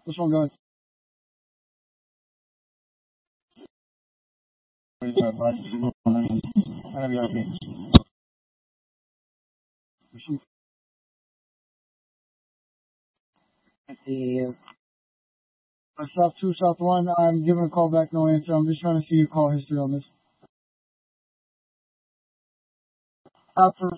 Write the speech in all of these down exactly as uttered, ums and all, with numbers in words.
This one goes. The Uh, South two, South one. I'm giving a call back, no answer. I'm just trying to see your call history on this. After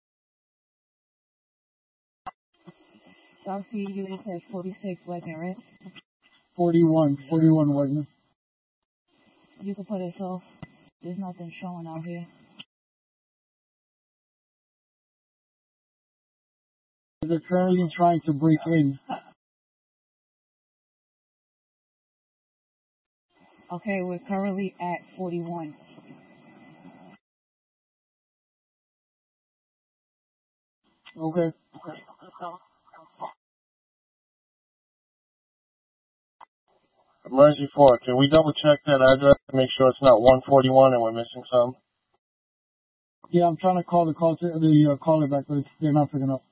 South C unit says forty-six Wagner, right? forty-one, forty-one Wagner. You can put it off. There's nothing showing out here. They're currently trying to break in. Okay, we're currently at forty-one. Okay. Emergency four, can we double check that address to make sure it's not one forty-one and we're missing some? Yeah, I'm trying to call the call to the uh, caller back, but it's, they're not picking up.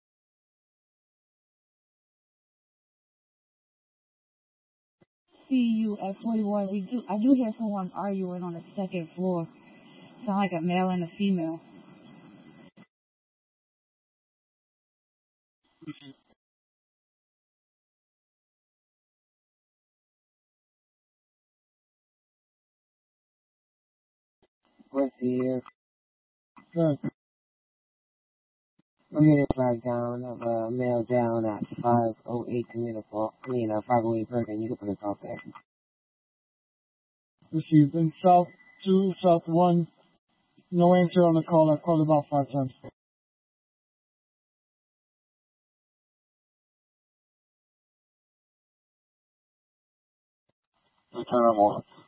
See you at forty-one. We do. I do hear someone arguing on the second floor. Sound like a male and a female. what's the Good. unit flag down of a male down at five oh eight communal fault. I mean, uh, five oh eight Bergen. You can put us off there. Received. In South two, South one. No answer on the call. I've called about five times. Terrible.